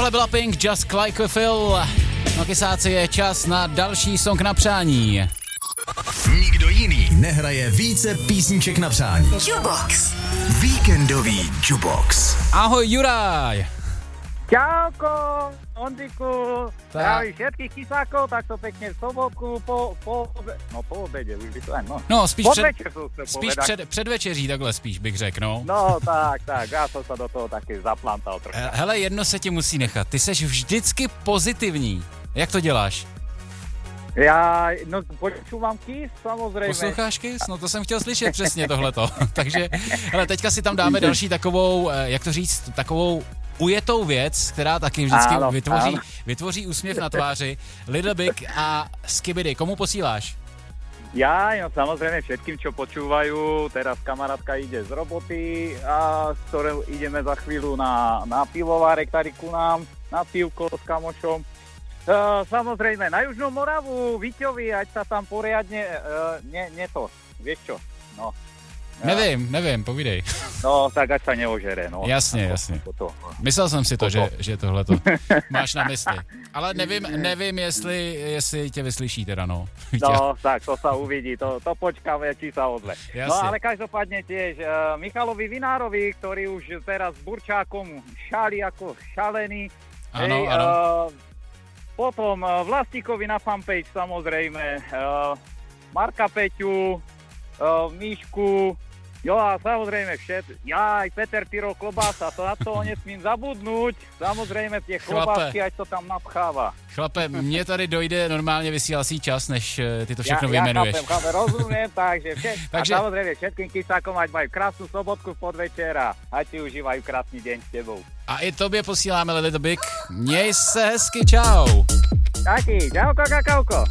Tohle byla Pink, Just Like a Phil. Na kysáci je čas na další song na přání. Nikdo jiný nehraje více písniček na přání. Jukebox. Víkendový Jukebox. Ahoj Juraj. Čauko, Ondriku, Tak. zdraví všetkých kysákov, tak to pekne v sobotku po obede, už by to aj, no. No, spíš, Podvečer som chcel spíš povedať. před večeří, takhle spíš bych řekl, no. No, tak, já som sa do toho taky zaplantal trochu. Hele, jedno se ti musí nechat, ty seš vždycky pozitivní. Jak to děláš? Já, no, počúvam Kiss, samozrejme. Posloucháš Kiss? No to jsem chtěl slyšet přesně tohleto. Takže, hele, teďka si tam dáme další takovou, jak to říct, takovou ujetou věc, která taky vždycky Áno, vytvoří úsměv na tváři. Little Big a Skibidi. Komu posíláš? Ja, no samozrejme všetkým, čo počúvajú, teraz kamarátka ide z roboty a s ktorou ideme za chvíľu na pivovárek tady ku nám, na pivko s kamošom. Samozrejme, na Južnú Moravu, Víťovi, ať sa tam poriadne, vieš čo, no. Nevím, povídej. No, tak ať sa neožere, no. Jasně. Myslel jsem si to, že tohleto máš na mysli. Ale nevím, jestli tě vyslyší teda, no. No, tak to sa uvidí, to počkáme, či sa odle. Jasne. No, ale každopádne tiež Michalovi Vinárovi, ktorý už teraz s Burčákom šáli ako šalený. Ano. Potom Vlastíkovi na fanpage samozrejme, Marka Peťu, Míšku, jo a samozrejme aj Peter Tyro klobása, to na to nesmím zabudnúť, samozrejme tie klobásky, ať to tam napcháva. Chlape, mně tady dojde normálně vysílací čas, než ty to všechno vyjmenuješ. Ja chápem, rozumiem, takže a samozrejme všetkým kysákom ať majú krásnu sobotku v podvečer a ať si užívajú krásny deň s tebou. A i tobě posíláme Little Big. Měj se hezky, čau. Taky, čauko, kakauko.